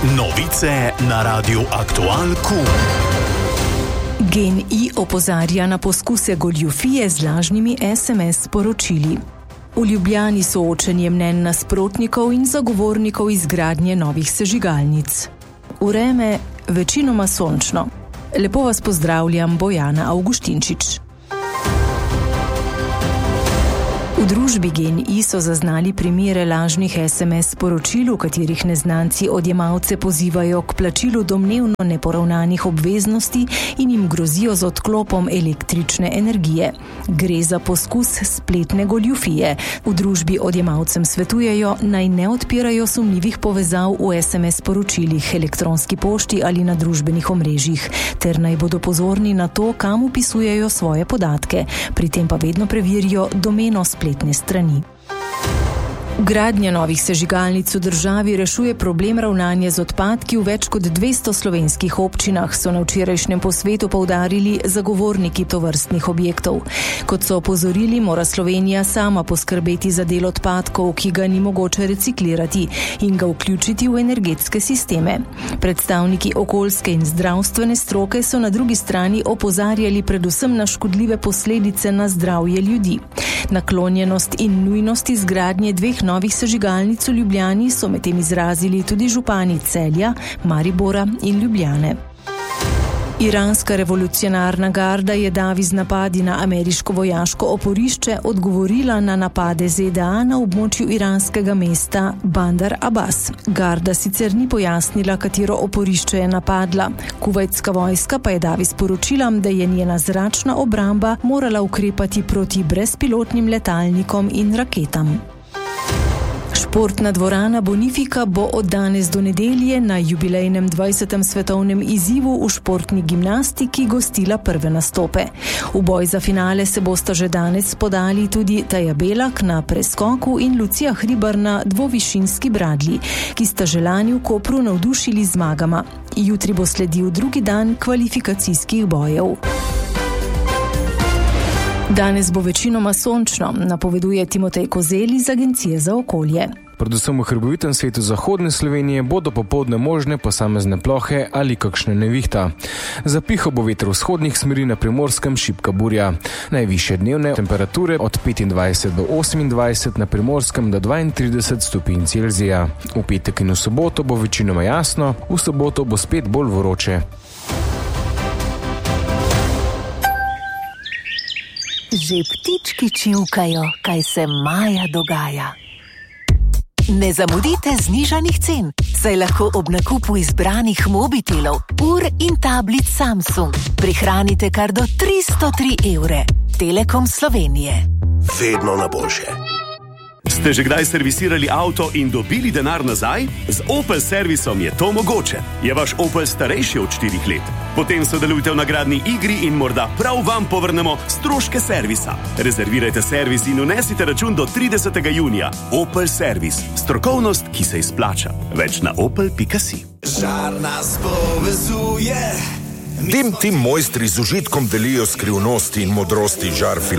Novice na Radiu Aktualku. GEN-I opozarja na poskuse goljufije z lažnimi SMS sporočili. V Ljubljani soočenje mnenj nasprotnikov in zagovornikov izgradnje novih sežigalnic. Vreme večinoma sončno. Lepo vas pozdravljam, Bojana Avguštinčič. V družbi GEN-I so zaznali primere lažnih SMS sporočil, v katerih neznanci odjemalce pozivajo k plačilu domnevno neporavnanih obveznosti in jim grozijo z odklopom električne energije. Gre za poskus spletne goljufije. V družbi odjemalcem svetujejo, naj ne odpirajo sumljivih povezav v SMS sporočilih, elektronski pošti ali na družbenih omrežjih, ter naj bodo pozorni na to, kam vpisujejo svoje podatke. Pri tem pa vedno preverijo domeno spletne strani. Gradnja novih sežigalnic v državi rešuje problem ravnanja z odpadki v več kot 200 slovenskih občinah, so na včerajšnjem posvetu poudarili zagovorniki tovrstnih objektov. Kot so opozorili, mora Slovenija sama poskrbeti za del odpadkov, ki ga ni mogoče reciklirati, in ga vključiti v energetske sisteme. Predstavniki okoljske in zdravstvene stroke so na drugi strani opozarjali predvsem na škodljive posledice na zdravje ljudi. Naklonjenost in nujnost izgradnje dveh novih sežigalnic v Ljubljani so medtem izrazili tudi župani Celja, Maribora in Ljubljane. Iranska revolucionarna garda je davi z napadi na ameriško vojaško oporišče odgovorila na napade ZDA na območju iranskega mesta Bandar Abbas. Garda sicer ni pojasnila, katero oporišče je napadla. Kuvajtska vojska pa je davi sporočila, da je njena zračna obramba morala ukrepati proti brezpilotnim letalnikom in raketam. Športna dvorana Bonifika bo od danes do nedelje na jubilejnem 20. svetovnem izzivu v športni gimnastiki gostila prve nastope. V boj za finale se bosta že danes podali tudi Taja Belak na preskoku in Lucija Hribar na dvovišinski bradlji, ki sta že lani v Kopru navdušili zmagama. Jutri bo sledil drugi dan kvalifikacijskih bojev. Danes bo večinoma sončno, napoveduje Timotej Kozel iz Agencije za okolje. Predvsem v hrbovitem svetu zahodne Slovenije bodo popoldne možne posamezne plohe ali kakšne nevihta. Zapihal bo veter vzhodnih smeri, na Primorskem šibka burja. Najvišje dnevne temperature od 25 do 28, na Primorskem do 32 stopinj Celzija. V petek in v soboto bo večinoma jasno, v soboto bo spet bolj vroče. Že ptički čivkajo, kaj se maja dogaja. Ne zamudite znižanih cen, saj lahko ob nakupu izbranih mobitelov, ur in tablic Samsung prihranite kar do 303 evre. Telekom Slovenije. Vedno na boljše. Ste že kdaj servisirali avto in dobili denar nazaj? Z Opel servisom je to mogoče. Je vaš Opel starejši od 4 let? Potem sodelujte v nagradni igri in morda prav vam povrnemo stroške servisa. Rezervirajte servis in unesite račun do 30. junija. Opel servis. Strokovnost, ki se izplača. Več na opel.si. Žar nas povezuje. Tim mojstri z užitkom delijo skrivnosti in modrosti žar